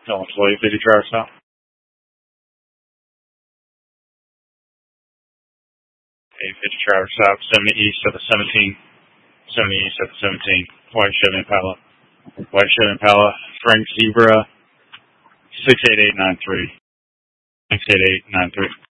Illinois 50 driver stop. 850 driver stop, 70 east of the 17. 70 east of the 17. White Chevy Impala. White Chevy Impala. Frank Zebra. 68893. 68893.